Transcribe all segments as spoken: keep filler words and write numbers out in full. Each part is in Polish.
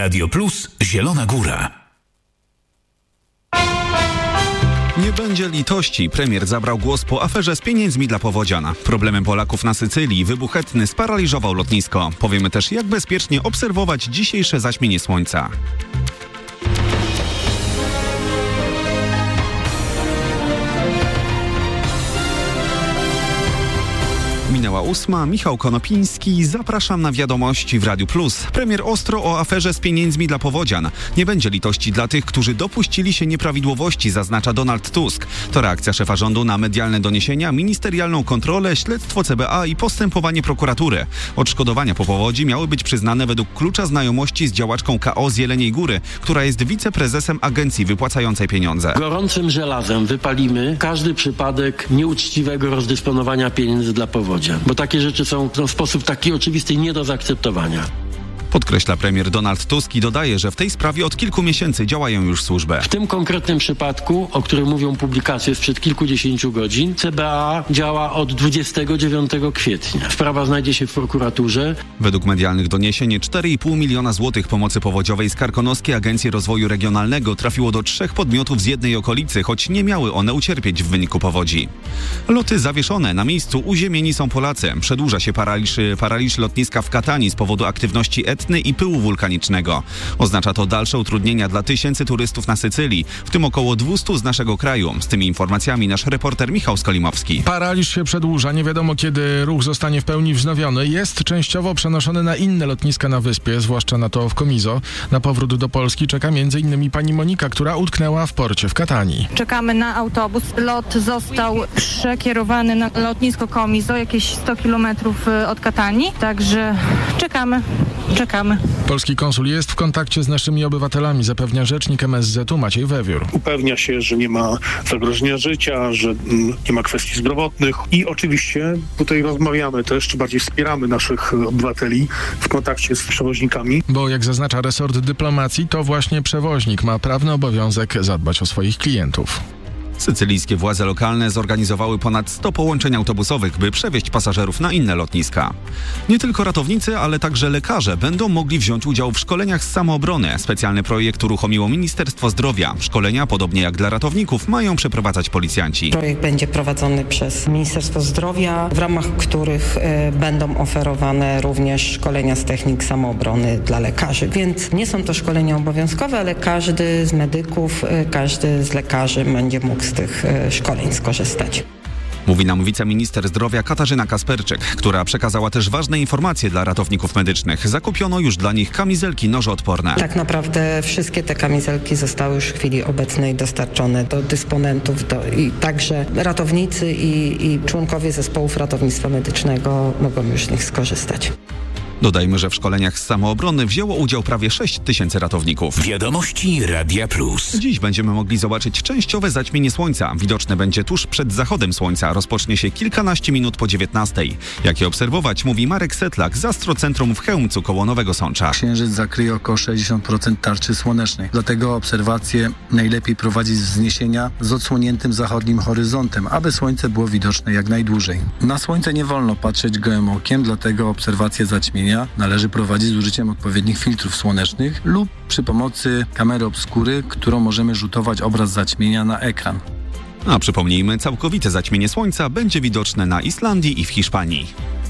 Radio Plus Zielona Góra. Nie będzie litości. Premier zabrał głos po aferze z pieniędzmi dla powodzian. Problemem Polaków na Sycylii wybuch etny sparaliżował lotnisko. Powiemy też, jak bezpiecznie obserwować dzisiejsze zaćmienie słońca. Minęła ósma, Michał Konopiński, zapraszam na wiadomości w Radiu Plus. Premier ostro o aferze z pieniędzmi dla powodzian. Nie będzie litości dla tych, którzy dopuścili się nieprawidłowości, zaznacza Donald Tusk. To reakcja szefa rządu na medialne doniesienia, ministerialną kontrolę, śledztwo C B A i postępowanie prokuratury. Odszkodowania po powodzi miały być przyznane według klucza znajomości z działaczką K O z Jeleniej Góry, która jest wiceprezesem agencji wypłacającej pieniądze. Gorącym żelazem wypalimy każdy przypadek nieuczciwego rozdysponowania pieniędzy dla powodzian. Bo takie rzeczy są w sposób taki oczywisty nie do zaakceptowania. Podkreśla premier Donald Tusk i dodaje, że w tej sprawie od kilku miesięcy działają już służby. W tym konkretnym przypadku, o którym mówią publikacje sprzed kilkudziesięciu godzin, C B A działa od dwudziestego dziewiątego kwietnia. Sprawa znajdzie się w prokuraturze. Według medialnych doniesień cztery i pół miliona złotych pomocy powodziowej z Karkonoskiej Agencji Rozwoju Regionalnego trafiło do trzech podmiotów z jednej okolicy, choć nie miały one ucierpieć w wyniku powodzi. Loty zawieszone. Na miejscu uziemieni są Polacy. Przedłuża się paraliż, paraliż lotniska w Katani z powodu aktywności etny i pyłu wulkanicznego. Oznacza to dalsze utrudnienia dla tysięcy turystów na Sycylii, w tym około dwieście z naszego kraju. Z tymi informacjami nasz reporter Michał Skolimowski. Paraliż się przedłuża. Nie wiadomo, kiedy ruch zostanie w pełni wznowiony. Jest częściowo przenoszony na inne lotniska na wyspie, zwłaszcza na to w Comiso. Na powrót do Polski czeka między innymi pani Monika, która utknęła w porcie w Katanii. Czekamy na autobus. Lot został przekierowany na lotnisko Comiso, jakieś sto kilometrów od Katanii. Także czekamy. Czekamy. Polski konsul jest w kontakcie z naszymi obywatelami, zapewnia rzecznik M S Z u Maciej Wewiór. Upewnia się, że nie ma zagrożenia życia, że mm, nie ma kwestii zdrowotnych i oczywiście tutaj rozmawiamy też, czy bardziej wspieramy naszych obywateli w kontakcie z przewoźnikami. Bo jak zaznacza resort dyplomacji, to właśnie przewoźnik ma prawny obowiązek zadbać o swoich klientów. Sycylijskie władze lokalne zorganizowały ponad sto połączeń autobusowych, by przewieźć pasażerów na inne lotniska. Nie tylko ratownicy, ale także lekarze będą mogli wziąć udział w szkoleniach z samoobrony. Specjalny projekt uruchomiło Ministerstwo Zdrowia. Szkolenia, podobnie jak dla ratowników, mają przeprowadzać policjanci. Projekt będzie prowadzony przez Ministerstwo Zdrowia, w ramach których y, będą oferowane również szkolenia z technik samoobrony dla lekarzy. Więc nie są to szkolenia obowiązkowe, ale każdy z medyków, y, każdy z lekarzy będzie mógł z tych y, szkoleń skorzystać. Mówi nam wiceminister zdrowia Katarzyna Kasperczyk, która przekazała też ważne informacje dla ratowników medycznych. Zakupiono już dla nich kamizelki nożoodporne. Tak naprawdę wszystkie te kamizelki zostały już w chwili obecnej dostarczone do dysponentów, do, i także ratownicy i, i członkowie zespołów ratownictwa medycznego mogą już z nich skorzystać. Dodajmy, że w szkoleniach z samoobrony wzięło udział prawie sześć tysięcy ratowników. Wiadomości Radia Plus. Dziś będziemy mogli zobaczyć częściowe zaćmienie słońca. Widoczne będzie tuż przed zachodem słońca. Rozpocznie się kilkanaście minut po dziewiętnastej. Jak je obserwować, mówi Marek Setlak z Astrocentrum w Chełmcu koło Nowego Sącza. Księżyc zakryje około sześćdziesiąt procent tarczy słonecznej. Dlatego obserwacje najlepiej prowadzić z wzniesienia z odsłoniętym zachodnim horyzontem, aby słońce było widoczne jak najdłużej. Na słońce nie wolno patrzeć gołym okiem, dlatego obserwacje zaćmienia należy prowadzić z użyciem odpowiednich filtrów słonecznych lub przy pomocy kamery obskury, którą możemy rzutować obraz zaćmienia na ekran. A przypomnijmy, całkowite zaćmienie słońca będzie widoczne na Islandii i w Hiszpanii.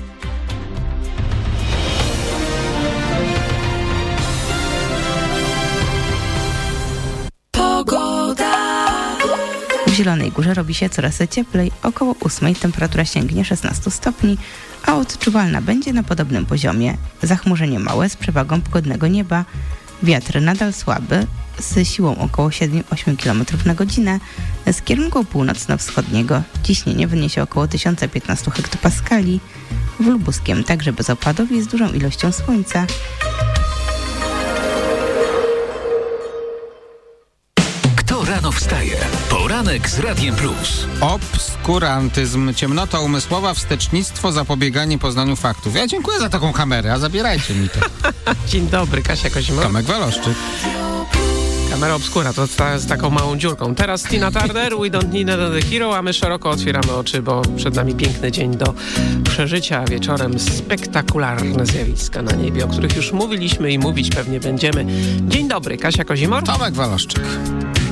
W Zielonej Górze robi się coraz cieplej, około ósmej temperatura sięgnie szesnaście stopni, a odczuwalna będzie na podobnym poziomie. Zachmurzenie małe z przewagą pogodnego nieba, wiatr nadal słaby, z siłą około siedem do ośmiu kilometrów na godzinę, z kierunku północno-wschodniego ciśnienie wyniesie około tysiąc piętnaście hektopaskali, w Lubuskiem także bez opadów i z dużą ilością słońca. Kto rano wstaje? Poranek z Radiem Plus. Obskurantyzm, ciemnota umysłowa, wstecznictwo, zapobieganie poznaniu faktów. Ja dziękuję za taką kamerę, a zabierajcie mi to. Dzień dobry, Kasia Kozimowa. Tomek Waloszczyk. Kamera obskura, to ta, z taką małą dziurką. Teraz Tina Turner, We Don't Need Another Hero, a my szeroko otwieramy oczy, bo przed nami piękny dzień do przeżycia, a wieczorem spektakularne zjawiska na niebie, o których już mówiliśmy i mówić pewnie będziemy. Dzień dobry, Kasia Kozimor. Tomek Waloszczyk.